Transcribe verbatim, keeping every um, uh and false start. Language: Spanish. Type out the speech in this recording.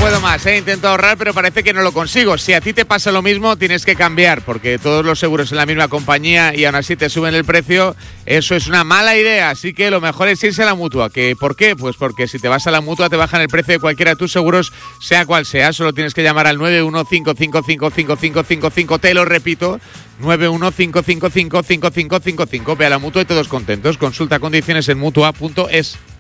puedo más, ¿eh? Intento ahorrar, pero parece que no lo consigo. Si a ti te pasa lo mismo, tienes que cambiar, porque todos los seguros en la misma compañía y aún así te suben el precio, eso es una mala idea. Así que lo mejor es irse a la Mutua. ¿Que ¿Por qué? Pues porque si te vas a la Mutua te bajan el precio de cualquiera de tus seguros, sea cual sea. Solo tienes que llamar al nueve uno cinco cinco cinco cinco cinco cinco cinco. Te lo repito, nueve uno cinco cinco cinco cinco cinco cinco cinco. Ve a la Mutua y todos contentos. Consulta condiciones en mutua punto es.